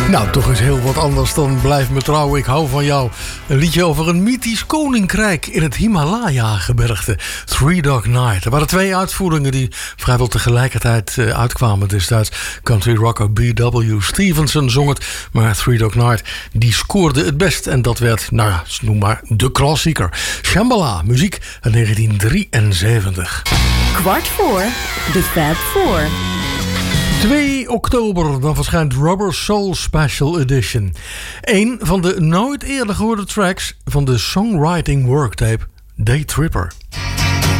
Nou, toch is heel wat anders dan Blijf me trouw, ik hou van jou. Een liedje over een mythisch koninkrijk in het Himalaya-gebergte. Three Dog Night. Er waren 2 uitvoeringen die vrijwel tegelijkertijd uitkwamen destijds. Country rocker B.W. Stevenson zong het, maar Three Dog Night die scoorde het best. En dat werd, nou ja, noem maar de klassieker. Shambhala, muziek uit 1973. Kwart voor de Fab Four. 2 oktober, dan verschijnt Rubber Soul Special Edition. Een van de nooit eerder gehoorde tracks van de songwriting worktape Day Tripper.